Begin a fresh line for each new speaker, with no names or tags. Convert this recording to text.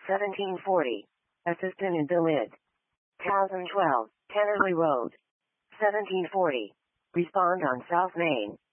1740. Assistant in the lid. 1012. Tennerley Road. 1740. Respond on South Main.